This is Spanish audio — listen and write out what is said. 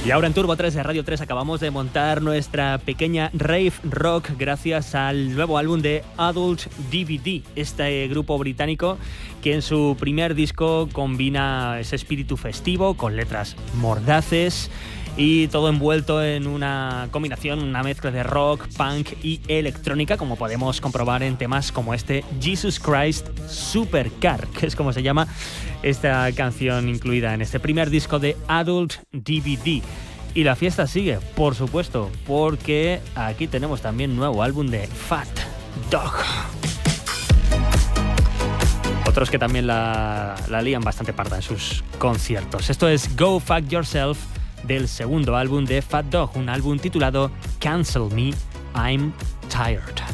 Y ahora en Turbo 3 de Radio 3 acabamos de montar nuestra pequeña rave rock gracias al nuevo álbum de Adult DVD, este grupo británico que en su primer disco combina ese espíritu festivo con letras mordaces y todo envuelto en una combinación, una mezcla de rock, punk y electrónica, como podemos comprobar en temas como este Jesus Christ Supercar, que es como se llama esta canción incluida en este primer disco de Adult DVD. Y la fiesta sigue, por supuesto, porque aquí tenemos también nuevo álbum de Fat Dog. Otros que también la lían bastante parda en sus conciertos. Esto es Go Fuck Yourself, del segundo álbum de Fat Dog, un álbum titulado Cancel Me, I'm Tired.